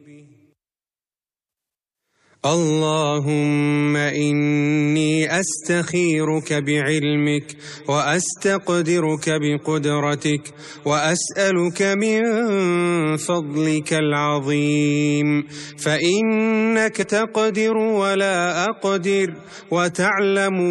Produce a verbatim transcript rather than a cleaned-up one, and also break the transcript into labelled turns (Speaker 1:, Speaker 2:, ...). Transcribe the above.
Speaker 1: اللهم إني أستخيرك بعلمك وأستقدرك بقدرتك وأسألك من فضلك العظيم، فإنك تقدر ولا أقدر وتعلم